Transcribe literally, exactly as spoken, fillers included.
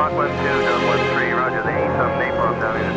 Mach one two, Down one three, roger, the ace of napalm down in